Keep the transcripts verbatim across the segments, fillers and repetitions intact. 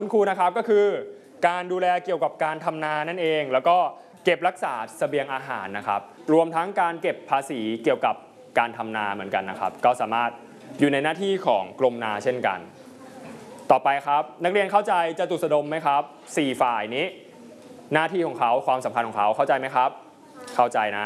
คุณครูนะครับก็คือการดูแลเกี่ยวกับการทำนานั่นเองแล้วก็เก็บรักษาเสบียงอาหารนะครับรวมทั้งการเก็บภาษีเกี่ยวกับการทำนาเหมือนกันนะครับก็สามารถอยู่ในหน้าที่ของกรมนาเช่นกันต่อไปครับนักเรียนเข้าใจจตุสดมไหมครับสี่ฝ่ายนี้หน้าที่ของเขาความสำคัญของเขาเข้าใจไหมครับเข้าใจนะ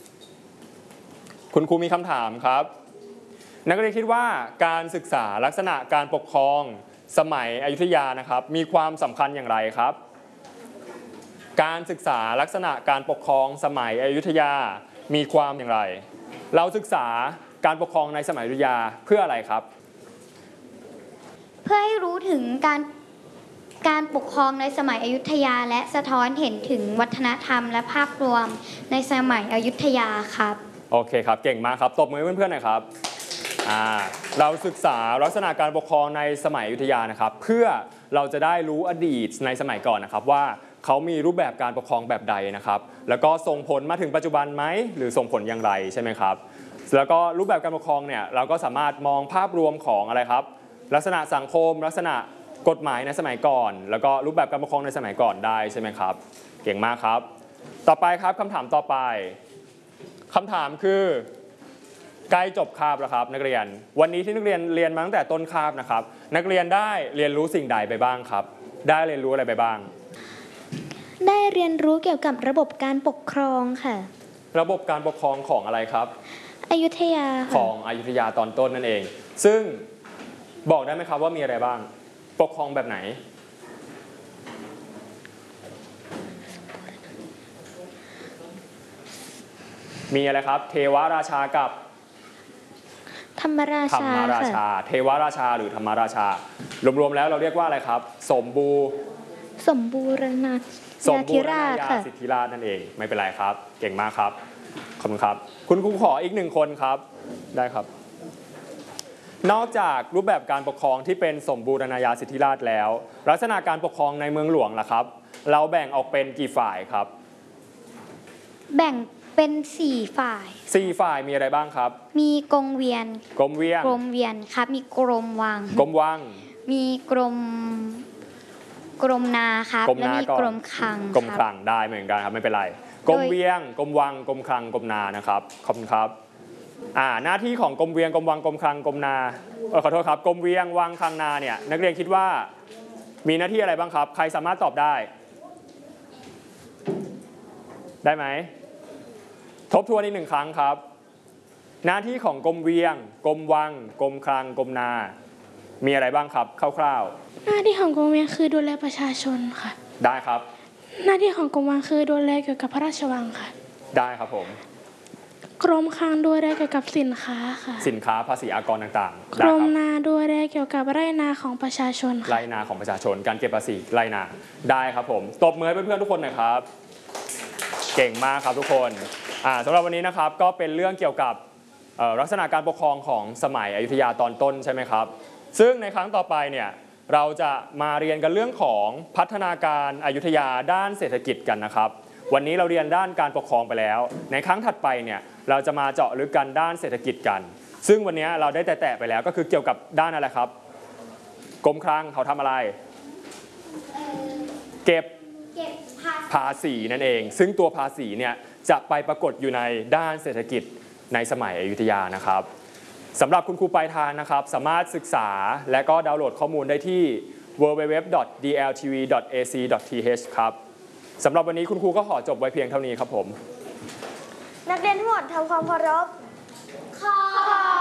คุณครูมีคำถามครับนักเรียนคิดว่าการศึกษาลักษณะการปกครองสมัยอยุธยานะครับมีความสำคัญอย่างไรครับการศึกษาลักษณะการปกครองสมัยอยุธยามีความอย่างไรเราศึกษาการปกครองในสมัยอยุธยาเพื่ออะไรครับเพื่อให้รู้ถึงการการปกครองในสมัยอยุธยาและสะท้อนเห็นถึงวัฒนธรรมและภาพรวมในสมัยอยุธยาครับโอเคครับเก่งมากครับตบมือเพื่อนๆหน่อยครับเราศึกษาลักษณะการปกครองในสมัยอยุธยานะครับเพื่อเราจะได้รู้อดีตในสมัยก่อนนะครับว่าเขามีรูปแบบการปกครองแบบใดนะครับแล้วก็ส่งผลมาถึงปัจจุบันไหมหรือส่งผลอย่างไรใช่ไหมครับแล้วก็รูปแบบการปกครองเนี่ยเราก็สามารถมองภาพรวมของอะไรครับลักษณะสังคมลักษณะกฎหมายในสมัยก่อนแล้วก็รูปแบบการปกครองในสมัยก่อนได้ใช่ไหมครับเก่งมากครับต่อไปครับคำถามต่อไปคำถามคือใกล้จบคาบแล้วครับนักเรียนวันนี้ที่นักเรียนเรียนมาตั้งแต่ต้นคาบนะครับนักเรียนได้เรียนรู้สิ่งใดไปบ้างครับได้เรียนรู้อะไรไปบ้างได้เรียนรู้เกี่ยวกับระบบการปกครองค่ะระบบการปกครองของอะไรครับอยุธยาของอยุธยาตอนต้นนั่นเองซึ่งบอกได้ไหมครับว่ามีอะไรบ้างปกครองแบบไหนมีอะไรครับเทวราชากับธรรมราชาธรรมราชาเทวราชาหรือธรรมราชารวมๆแล้วเราเรียกว่าอะไรครับสมบูสมบูรณาสมบูรณาญาสิทธิราชนั่นเองไม่เป็นไรครับเก่งมากครับขอบคุณครับคุณครูขออีกหนึ่งคนครับได้ครับนอกจากรูปแบบการปกครองที่เป็นสมบูรณาญาสิทธิราชแล้วลักษณะการปกครองในเมืองหลวงล่ะครับเราแบ่งออกเป็นกี่ฝ่ายครับแบ่งเป็นสี่ฝ่ายสี่ฝ่ายมีอะไรบ้างครับมีกรมเวียนกรมเวียนกรมเวียนครับมีกรมวังกรมวังมีกรมกรมนาครับและมีกรมคลังกรมคลังได้เหมือนกันครับไม่เป็นไรกรมเวียงกรมวังกรมคลังกรมนานะครับขอบคุณครับอ่าหน้าที่ของกรมเวียงกรมวังกรมคลังกรมนาเออขอโทษครับกรมเวียงวังคลังนาเนี่ยนักเรียนคิดว่ามีหน้าที่อะไรบ้างครับใครสามารถตอบได้ได้ไหมทบทวนอีกหนึ่งครั้งครับหน้าที่ของกรมเวียงกรมวังกรมคลังกรมนามีอะไรบ้างครับคร่าวๆหน้าที่ของกรมเวียงคือดูแลประชาชนค่ะได้ครับหน้าที่ของกรมวังคือดูแลเกี่ยวกับพระราชวังค่ะได้ครับผมกรมคลังดูแลเกี่ยวกับสินค้าค่ะสินค้าภาษีอากรต่างๆกรมนาดูแลเกี่ยวกับไร่นาของประชาชนไร่นาของประชาชนการเก็บภาษีไร่นาได้ครับผมตบมือให้เพื่อนๆทุกคนหน่อยครับเก่งมากครับทุกคนอ่าสำหรับวันนี้นะครับก็เป็นเรื่องเกี่ยวกับลักษณะการปกครองของสมัยอยุธยาตอนต้นใช่ไหมครับซึ่งในครั้งต่อไปเนี่ยเราจะมาเรียนกันเรื่องของพัฒนาการอยุธยาด้านเศรษฐกิจกันนะครับวันนี้เราเรียนด้านการปกครองไปแล้วในครั้งถัดไปเนี่ยเราจะมาเจาะลึกกันด้านเศรษฐกิจกันซึ่งวันนี้เราได้แตะๆไปแล้วก็คือเกี่ยวกับด้านอะไรครับกรมคลังเขาทำอะไรเก็บภาษีนั่นเองซึ่งตัวภาษีเนี่ยจะไปปรากฏอยู่ในด้านเศรษฐกิจในสมัยอยุธยานะครับสำหรับคุณครูปลายทางนะครับสามารถศึกษาและก็ดาวน์โหลดข้อมูลได้ที่ ดับเบิลยู ดับเบิลยู ดับเบิลยู ดอท ดี แอล ที วี ดอท เอ ซี ดอท ที เอช ครับสำหรับวันนี้คุณครูก็ขอจบไว้เพียงเท่านี้ครับผมนักเรียนทั้งหมดทำความเคารพขอ